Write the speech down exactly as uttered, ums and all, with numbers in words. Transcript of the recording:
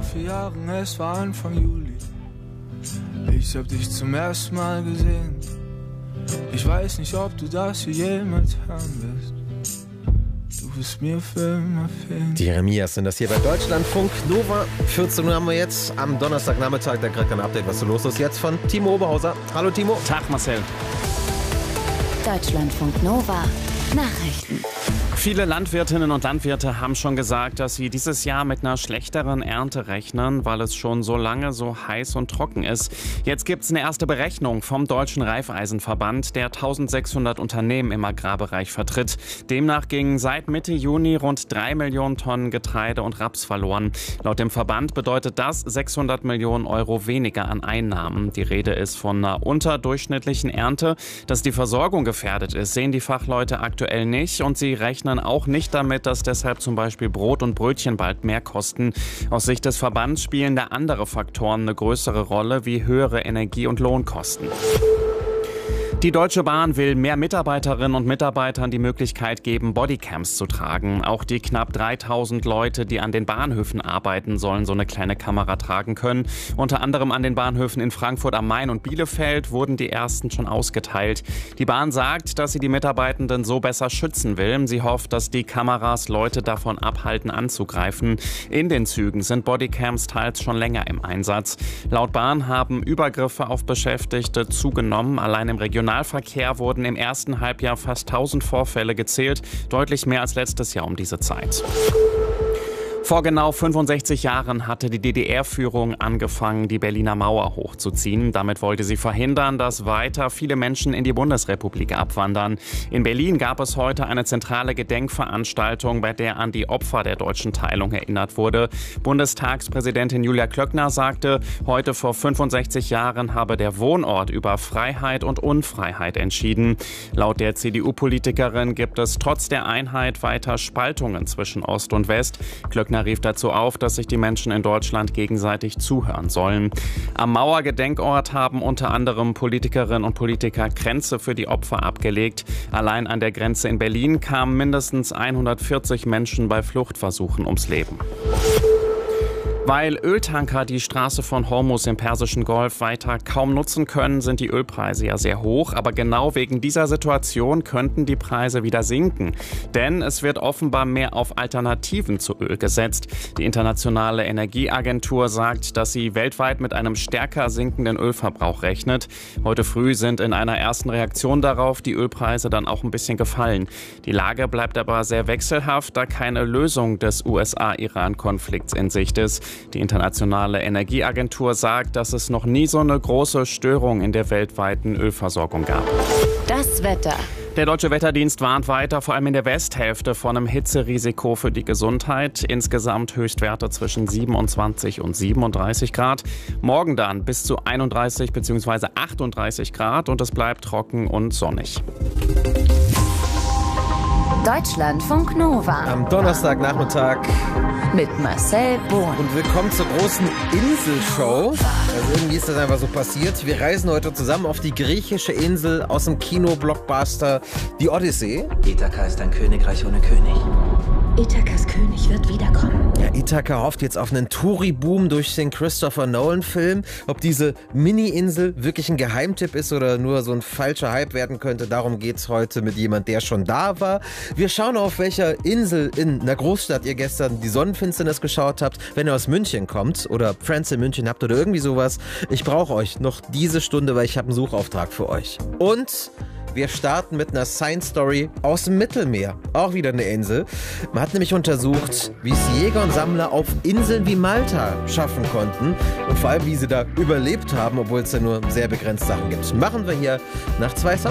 vier Jahren, es war Anfang Juli. Ich hab dich zum ersten Mal gesehen. Ich weiß nicht, ob du das hier jemals hören wirst. Du wirst mir für immer fehlen. Die Jeremias sind das hier bei Deutschlandfunk Nova. vierzehn Uhr haben wir jetzt am Donnerstagnachmittag. Da kriegt ein Update, was so los ist. Jetzt von Timo Oberhauser. Hallo Timo. Tag Marcel. Deutschlandfunk Nova. Nachrichten. Viele Landwirtinnen und Landwirte haben schon gesagt, dass sie dieses Jahr mit einer schlechteren Ernte rechnen, weil es schon so lange so heiß und trocken ist. Jetzt gibt es eine erste Berechnung vom Deutschen Raiffeisenverband, der eintausendsechshundert Unternehmen im Agrarbereich vertritt. Demnach gingen seit Mitte Juni rund drei Millionen Tonnen Getreide und Raps verloren. Laut dem Verband bedeutet das sechshundert Millionen Euro weniger an Einnahmen. Die Rede ist von einer unterdurchschnittlichen Ernte. Dass die Versorgung gefährdet ist, sehen die Fachleute aktuell nicht und sie rechnen auch nicht damit, dass deshalb zum Beispiel Brot und Brötchen bald mehr kosten. Aus Sicht des Verbands spielen da andere Faktoren eine größere Rolle, wie höhere Energie- und Lohnkosten. Die Deutsche Bahn will mehr Mitarbeiterinnen und Mitarbeitern die Möglichkeit geben, Bodycams zu tragen. Auch die knapp dreitausend Leute, die an den Bahnhöfen arbeiten, sollen so eine kleine Kamera tragen können. Unter anderem an den Bahnhöfen in Frankfurt am Main und Bielefeld wurden die ersten schon ausgeteilt. Die Bahn sagt, dass sie die Mitarbeitenden so besser schützen will. Sie hofft, dass die Kameras Leute davon abhalten, anzugreifen. In den Zügen sind Bodycams teils schon länger im Einsatz. Laut Bahn haben Übergriffe auf Beschäftigte zugenommen. Allein im Regionalverkehr wurden im ersten Halbjahr fast tausend Vorfälle gezählt, deutlich mehr als letztes Jahr um diese Zeit. Vor genau fünfundsechzig Jahren hatte die D D R-Führung angefangen, die Berliner Mauer hochzuziehen. Damit wollte sie verhindern, dass weiter viele Menschen in die Bundesrepublik abwandern. In Berlin gab es heute eine zentrale Gedenkveranstaltung, bei der an die Opfer der deutschen Teilung erinnert wurde. Bundestagspräsidentin Julia Klöckner sagte, heute vor fünfundsechzig Jahren habe der Wohnort über Freiheit und Unfreiheit entschieden. Laut der C D U-Politikerin gibt es trotz der Einheit weiter Spaltungen zwischen Ost und West. Klöckner rief dazu auf, dass sich die Menschen in Deutschland gegenseitig zuhören sollen. Am Mauergedenkort haben unter anderem Politikerinnen und Politiker Kränze für die Opfer abgelegt. Allein an der Grenze in Berlin kamen mindestens hundertvierzig Menschen bei Fluchtversuchen ums Leben. Weil Öltanker die Straße von Hormuz im Persischen Golf weiter kaum nutzen können, sind die Ölpreise ja sehr hoch. Aber genau wegen dieser Situation könnten die Preise wieder sinken. Denn es wird offenbar mehr auf Alternativen zu Öl gesetzt. Die Internationale Energieagentur sagt, dass sie weltweit mit einem stärker sinkenden Ölverbrauch rechnet. Heute früh sind in einer ersten Reaktion darauf die Ölpreise dann auch ein bisschen gefallen. Die Lage bleibt aber sehr wechselhaft, da keine Lösung des U S A-Iran-Konflikts in Sicht ist. Die Internationale Energieagentur sagt, dass es noch nie so eine große Störung in der weltweiten Ölversorgung gab. Das Wetter. Der Deutsche Wetterdienst warnt weiter, vor allem in der Westhälfte, von einem Hitzerisiko für die Gesundheit. Insgesamt Höchstwerte zwischen siebenundzwanzig und siebenunddreißig Grad. Morgen dann bis zu einunddreißig bzw. achtunddreißig Grad und es bleibt trocken und sonnig. Deutschlandfunk Nova. Am Donnerstagnachmittag. Mit Marcel Bohn. Und willkommen zur großen Inselshow. Also irgendwie ist das einfach so passiert. Wir reisen heute zusammen auf die griechische Insel aus dem Kino-Blockbuster Die Odyssee. Ithaka ist ein Königreich ohne König. Ithakas König wird wiederkommen. Ja, Ithaka hofft jetzt auf einen Touri-Boom durch den Christopher Nolan-Film. Ob diese Mini-Insel wirklich ein Geheimtipp ist oder nur so ein falscher Hype werden könnte, darum geht's heute mit jemand, der schon da war. Wir schauen auf welcher Insel in einer Großstadt ihr gestern die Sonnenfinsternis geschaut habt, wenn ihr aus München kommt oder Friends in München habt oder irgendwie sowas. Ich brauche euch noch diese Stunde, weil ich habe einen Suchauftrag für euch. Und wir starten mit einer Science-Story aus dem Mittelmeer. Auch wieder eine Insel. Man hat nämlich untersucht, wie es Jäger und Sammler auf Inseln wie Malta schaffen konnten. Und vor allem, wie sie da überlebt haben, obwohl es ja nur sehr begrenzt Sachen gibt. Machen wir hier nach zwei Songs.